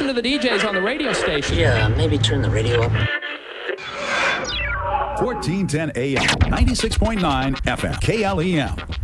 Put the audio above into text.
listen to the DJs on the radio station. Yeah, maybe turn the radio up. 1410 AM, 96.9 FM, KLEM.